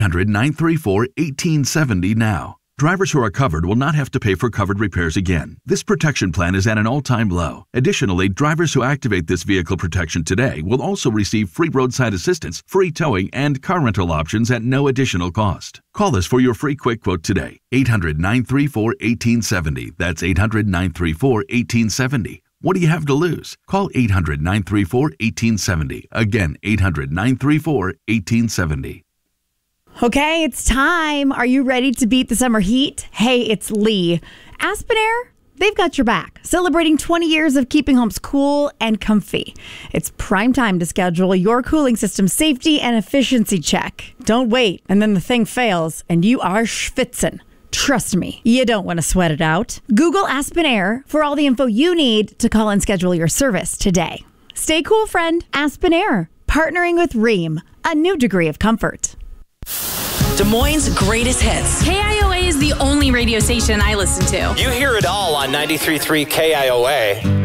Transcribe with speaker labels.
Speaker 1: 800-934-1870 now. Drivers who are covered will not have to pay for covered repairs again. This protection plan is at an all-time low. Additionally, drivers who activate this vehicle protection today will also receive free roadside assistance, free towing, and car rental options at no additional cost. Call us for your free quick quote today. 800-934-1870. That's 800-934-1870. What do you have to lose? Call 800-934-1870. Again, 800-934-1870.
Speaker 2: Okay, it's time. Are you ready to beat the summer heat? Hey, it's Lee. Aspen Air, they've got your back, celebrating 20 years of keeping homes cool and comfy. It's prime time to schedule your cooling system safety and efficiency check. Don't wait, and then the thing fails, and you are schwitzing. Trust me, you don't want to sweat it out. Google Aspen Air for all the info you need to call and schedule your service today. Stay cool, friend. Aspen Air, partnering with Rheem, a new degree of comfort.
Speaker 3: Des Moines' greatest hits.
Speaker 4: KIOA is the only radio station I listen to.
Speaker 5: You hear it all on 93.3 KIOA.